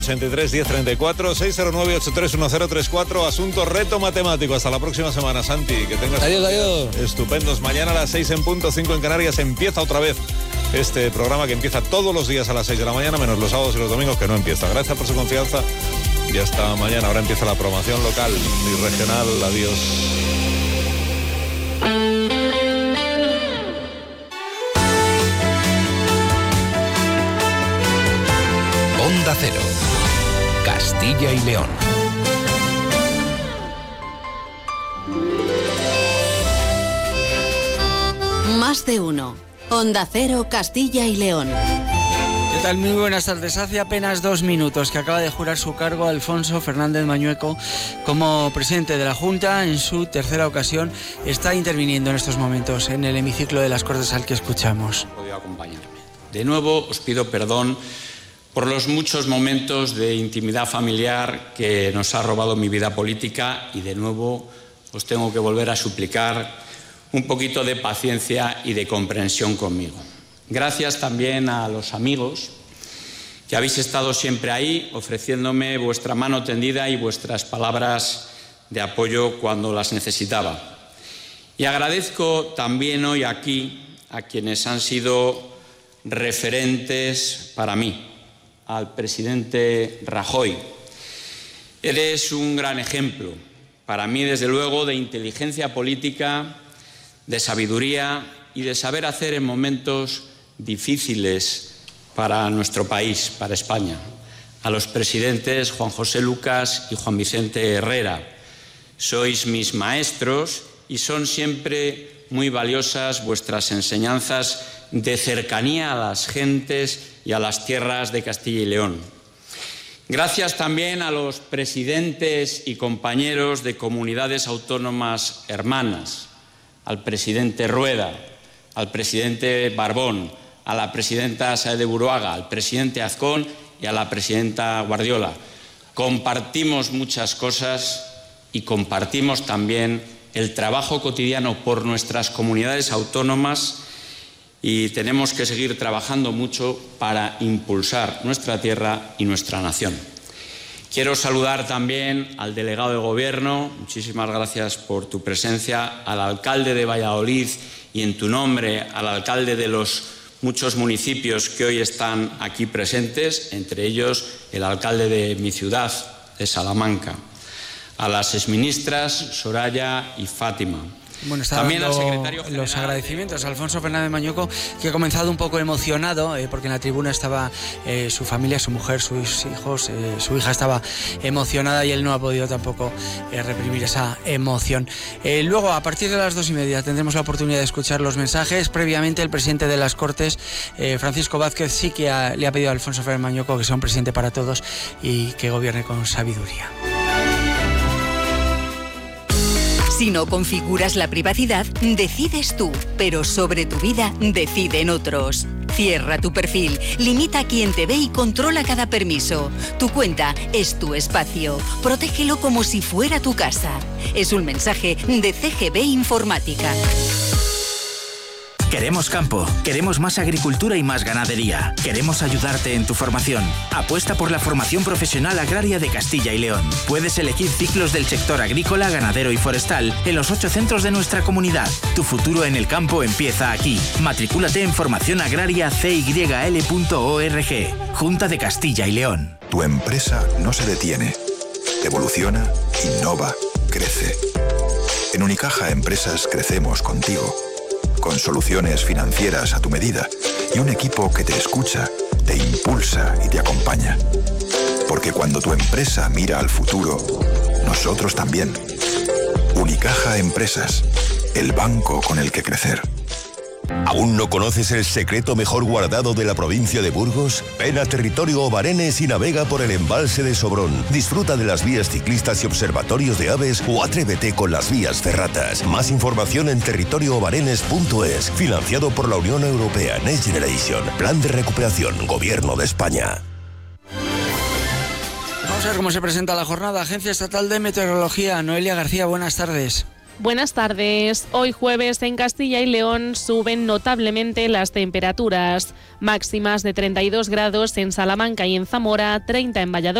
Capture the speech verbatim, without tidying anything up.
ochenta y tres, diez, treinta y cuatro, seis cero nueve, ocho tres uno cero tres cuatro, asunto reto matemático. Hasta la próxima semana, Santi. Que tengas adiós, adiós. Estupendos. Mañana a las seis en punto, cinco en Canarias, empieza otra vez este programa que empieza todos los días a las seis de la mañana, menos los sábados y los domingos que no empieza. Gracias por su confianza y hasta mañana. Ahora empieza la programación local y regional. Adiós. Onda Cero, Castilla y León. Más de uno. Onda Cero, Castilla y León. ¿Qué tal? Muy buenas tardes. Hace apenas dos minutos que acaba de jurar su cargo Alfonso Fernández Mañueco como presidente de la Junta. En su tercera ocasión está interviniendo en estos momentos en el hemiciclo de las Cortes al que escuchamos. Podido acompañarme. De nuevo os pido perdón por los muchos momentos de intimidad familiar que nos ha robado mi vida política y de nuevo os tengo que volver a suplicar un poquito de paciencia y de comprensión conmigo. Gracias también a los amigos que habéis estado siempre ahí ofreciéndome vuestra mano tendida y vuestras palabras de apoyo cuando las necesitaba. Y agradezco también hoy aquí a quienes han sido referentes para mí. Al presidente Rajoy. Eres un gran ejemplo, para mí desde luego, de inteligencia política, de sabiduría y de saber hacer en momentos difíciles para nuestro país, para España. A los presidentes Juan José Lucas y Juan Vicente Herrera. Sois mis maestros y son siempre muy valiosas vuestras enseñanzas de cercanía a las gentes y a las tierras de Castilla y León. Gracias también a los presidentes y compañeros de comunidades autónomas hermanas, al presidente Rueda, al presidente Barbón, a la presidenta Sáez de Buruaga, al presidente Azcón y a la presidenta Guardiola. Compartimos muchas cosas y compartimos también el trabajo cotidiano por nuestras comunidades autónomas. Y tenemos que seguir trabajando mucho para impulsar nuestra tierra y nuestra nación. Quiero saludar también al delegado de Gobierno, muchísimas gracias por tu presencia, al alcalde de Valladolid y en tu nombre al alcalde de los muchos municipios que hoy están aquí presentes, entre ellos el alcalde de mi ciudad, de Salamanca, a las exministras Soraya y Fátima. Bueno, está también dando al secretario general los agradecimientos a Alfonso Fernández Mañueco, que ha comenzado un poco emocionado, eh, porque en la tribuna estaba eh, su familia, su mujer, sus hijos, eh, su hija estaba emocionada y él no ha podido tampoco eh, reprimir esa emoción. Eh, luego, a partir de las dos y media, tendremos la oportunidad de escuchar los mensajes. Previamente, el presidente de las Cortes, eh, Francisco Vázquez, sí que ha, le ha pedido a Alfonso Fernández Mañueco que sea un presidente para todos y que gobierne con sabiduría. Si no configuras la privacidad, decides tú, pero sobre tu vida deciden otros. Cierra tu perfil, limita a quien te ve y controla cada permiso. Tu cuenta es tu espacio. Protégelo como si fuera tu casa. Es un mensaje de C G B Informática. Queremos campo, queremos más agricultura y más ganadería. Queremos ayudarte en tu formación. Apuesta por la formación profesional agraria de Castilla y León. Puedes elegir ciclos del sector agrícola, ganadero y forestal en los ocho centros de nuestra comunidad. Tu futuro en el campo empieza aquí. Matricúlate en formación agraria c y l punto org. Junta de Castilla y León. Tu empresa no se detiene. Evoluciona, innova, crece. En Unicaja Empresas crecemos contigo. Con soluciones financieras a tu medida y un equipo que te escucha, te impulsa y te acompaña. Porque cuando tu empresa mira al futuro, nosotros también. Unicaja Empresas, el banco con el que crecer. ¿Aún no conoces el secreto mejor guardado de la provincia de Burgos? Ven a Territorio Obarenes y navega por el embalse de Sobrón. Disfruta de las vías ciclistas y observatorios de aves o atrévete con las vías ferratas. Más información en territorio obarenes punto es. Financiado por la Unión Europea Next Generation. Plan de recuperación. Gobierno de España. Vamos a ver cómo se presenta la jornada. Agencia Estatal de Meteorología. Noelia García, buenas tardes. Buenas tardes. Hoy jueves en Castilla y León suben notablemente las temperaturas. Máximas de treinta y dos grados en Salamanca y en Zamora, treinta en Valladolid.